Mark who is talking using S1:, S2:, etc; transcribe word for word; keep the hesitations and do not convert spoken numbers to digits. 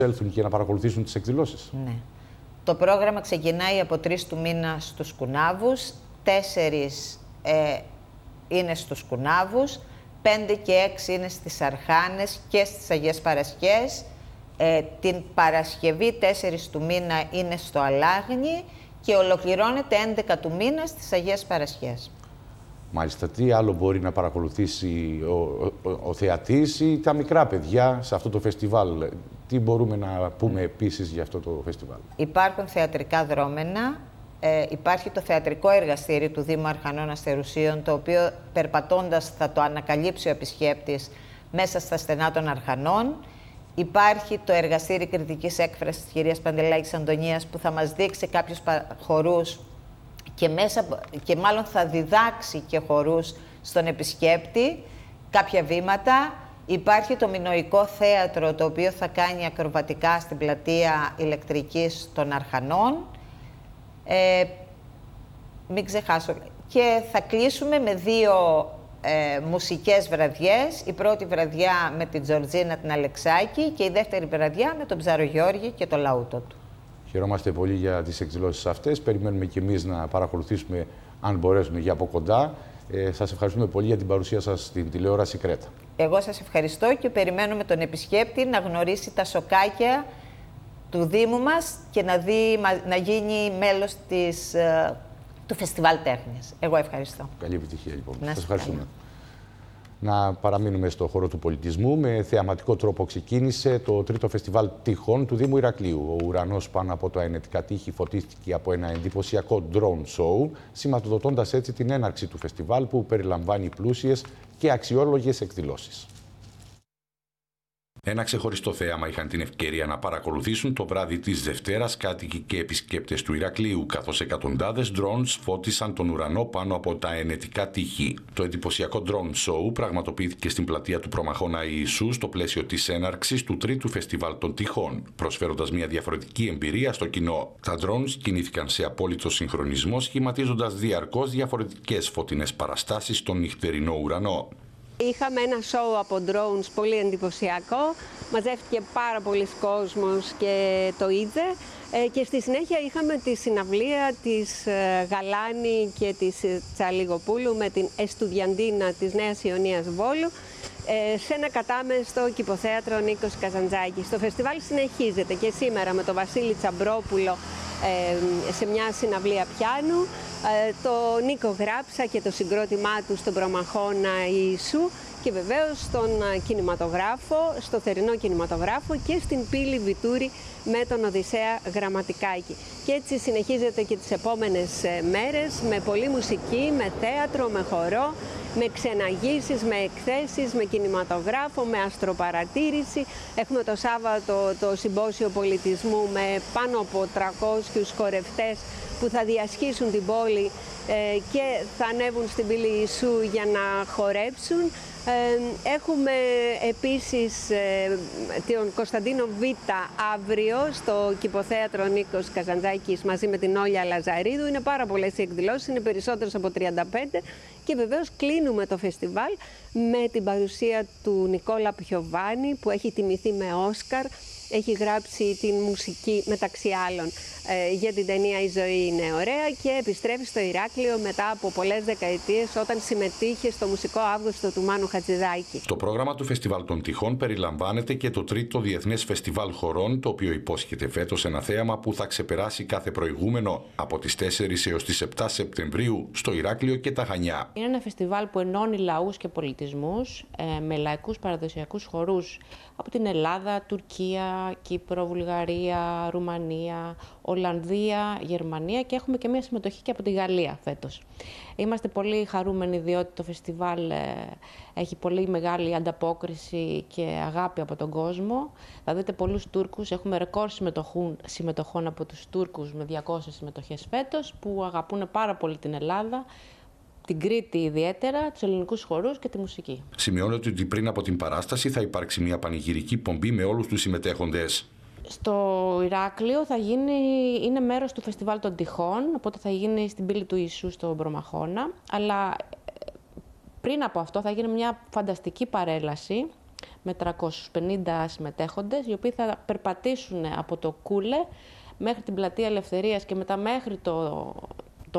S1: έλθουν και να παρακολουθήσουν τις εκδηλώσεις.
S2: Ναι. Το πρόγραμμα ξεκινάει από τρεις του μήνα στους Κουνάβους, τέσσερις ε, είναι στους Κουνάβους, πέντε και έξι είναι στις Αρχάνες και στις Αγίες Παρασκιές. Ε, την Παρασκευή τέσσερις του μήνα είναι στο Αλάγνη και ολοκληρώνεται έντεκα του μήνα στις Αγίες Παρασκιές.
S1: Μάλιστα, τι άλλο μπορεί να παρακολουθήσει ο, ο, ο θεατής ή τα μικρά παιδιά σε αυτό το φεστιβάλ? Τι μπορούμε να πούμε επίσης για αυτό το φεστιβάλ?
S2: Υπάρχουν θεατρικά δρόμενα. Ε, υπάρχει το θεατρικό εργαστήρι του Δήμου Αρχανών Αστερουσίων, το οποίο περπατώντας θα το ανακαλύψει ο επισκέπτης μέσα στα στενά των Αρχανών. Υπάρχει το εργαστήρι κριτικής έκφρασης της κυρίας Παντελάκης Αντωνίας, που θα μας δείξει κάποιους χορούς και, μέσα, και μάλλον θα διδάξει και χορούς στον επισκέπτη, κάποια βήματα. Υπάρχει το Μινωικό Θέατρο, το οποίο θα κάνει ακροβατικά στην πλατεία Ηλεκτρικής των Αρχανών. Ε, μην ξεχάσω. Και θα κλείσουμε με δύο ε, μουσικές βραδιές. Η πρώτη βραδιά με την Τζορτζίνα την Αλεξάκη και η δεύτερη βραδιά με τον Ψαρογιώργη και το λαούτο του. Χαιρόμαστε πολύ για τις εκδηλώσεις αυτές. Περιμένουμε και εμείς να παρακολουθήσουμε, αν μπορέσουμε, για από κοντά. Ε, σας ευχαριστούμε πολύ για την παρουσία σας στην τηλεόραση Κρέτα. Εγώ σας ευχαριστώ και περιμένουμε τον επισκέπτη να γνωρίσει τα σοκάκια του Δήμου μας και να, δει, να γίνει μέλος της, του Φεστιβάλ Τέχνης. Εγώ ευχαριστώ. Καλή επιτυχία λοιπόν. Σας ευχαριστούμε. Καλή. Να παραμείνουμε στο χώρο του πολιτισμού. Με θεαματικό τρόπο ξεκίνησε το τρίτο φεστιβάλ τυχών του Δήμου Ηρακλείου. Ο ουρανός πάνω από τα αενετικά τείχη φωτίστηκε από ένα εντυπωσιακό drone show, σηματοδοτώντας έτσι την έναρξη του φεστιβάλ, που περιλαμβάνει πλούσιες και αξιόλογες εκδηλώσεις. Ένα ξεχωριστό θέαμα είχαν την ευκαιρία να παρακολουθήσουν το βράδυ της Δευτέρας κάτοικοι και επισκέπτες του Ηρακλείου, καθώς εκατοντάδες drones φώτισαν τον ουρανό πάνω από τα αενετικά τείχη. Το εντυπωσιακό drone show πραγματοποιήθηκε στην πλατεία του Προμαχώνα Ιησού στο πλαίσιο της έναρξης του τρίτου φεστιβάλ των τυχών, προσφέροντας μια διαφορετική εμπειρία στο κοινό. Τα drones κινήθηκαν σε απόλυτο συγχρονισμό, σχηματίζοντας διαρκώς διαφορετικές φωτεινές παραστάσεις στον νυχτερινό ουρανό.
S3: Είχαμε ένα σοου από drones πολύ εντυπωσιακό, μαζεύτηκε πάρα πολλοί κόσμος και το είδε και στη συνέχεια είχαμε τη συναυλία της Γαλάνη και της Τσαλιγοπούλου με την Εστουδιαντίνα της Νέας Ιωνίας Βόλου σε ένα κατάμεστο κηποθέατρο Νίκος Καζαντζάκης. Το φεστιβάλ συνεχίζεται και σήμερα με τον Βασίλη Τσαμπρόπουλο σε μια συναυλία πιάνου, το Νίκο Γράψα και το συγκρότημά του στον Προμαχώνα Ιησού και βεβαίως στον κινηματογράφο, στο θερινό κινηματογράφο και στην Πύλη Βιτούρη με τον Οδυσσέα Γραμματικάκη. Και έτσι συνεχίζεται και τις επόμενες μέρες με πολλή μουσική, με θέατρο, με χορό, με ξεναγήσεις, με εκθέσεις, με κινηματογράφο, με αστροπαρατήρηση. Έχουμε το Σάββατο το Συμπόσιο Πολιτισμού με πάνω από τριακόσιους χορευτές που θα διασχίσουν την πόλη ε, και θα ανέβουν στην Πύλη Ιησού για να χορέψουν. Ε, έχουμε επίσης ε, τον Κωνσταντίνο Β αύριο στο κηποθέατρο Νίκος Καζαντζάκης μαζί με την Όλια Λαζαρίδου. Είναι πάρα πολλές οι εκδηλώσεις, είναι περισσότερες από τριάντα πέντε και βεβαίως κλείνουμε το φεστιβάλ με την παρουσία του Νικόλα Πιοβάνη που έχει τιμηθεί με Όσκαρ. Έχει γράψει την μουσική μεταξύ άλλων ε, για την ταινία «Η ζωή είναι ωραία» και επιστρέφει στο Ηράκλειο μετά από πολλές δεκαετίες όταν συμμετείχε στο μουσικό Αύγουστο του Μάνου Χατζηδάκη.
S1: Το πρόγραμμα του Φεστιβάλ των Τυχών περιλαμβάνεται και το τρίτο Διεθνές Φεστιβάλ Χορών, το οποίο υπόσχεται φέτος ένα θέαμα που θα ξεπεράσει κάθε προηγούμενο από τις τέσσερις έως τις επτά Σεπτεμβρίου στο Ηράκλειο και τα Χανιά.
S4: Είναι ένα φεστιβάλ που ενώνει λαούς και πολιτισμούς ε, με λαϊκούς παραδοσιακούς χορούς από την Ελλάδα, Τουρκία, Κύπρο, Βουλγαρία, Ρουμανία, Ολλανδία, Γερμανία και έχουμε και μια συμμετοχή και από τη Γαλλία φέτος. Είμαστε πολύ χαρούμενοι διότι το φεστιβάλ ε, έχει πολύ μεγάλη ανταπόκριση και αγάπη από τον κόσμο. Θα δείτε πολλούς Τούρκους, έχουμε ρεκόρ συμμετοχών, συμμετοχών από τους Τούρκους με διακόσιες συμμετοχές φέτος που αγαπούν πάρα πολύ την Ελλάδα, την Κρήτη ιδιαίτερα, τους ελληνικούς χορούς και τη μουσική.
S1: Σημειώνεται ότι πριν από την παράσταση θα υπάρξει μια πανηγυρική πομπή με όλους τους συμμετέχοντες.
S4: Στο Ηράκλειο θα γίνει, είναι μέρος του Φεστιβάλ των Τυχών, οπότε θα γίνει στην Πύλη του Ιησού στον Προμαχώνα. Αλλά πριν από αυτό θα γίνει μια φανταστική παρέλαση με τριακόσιους πενήντα συμμετέχοντες, οι οποίοι θα περπατήσουν από το Κούλε μέχρι την Πλατεία Ελευθερίας και μετά μέχρι το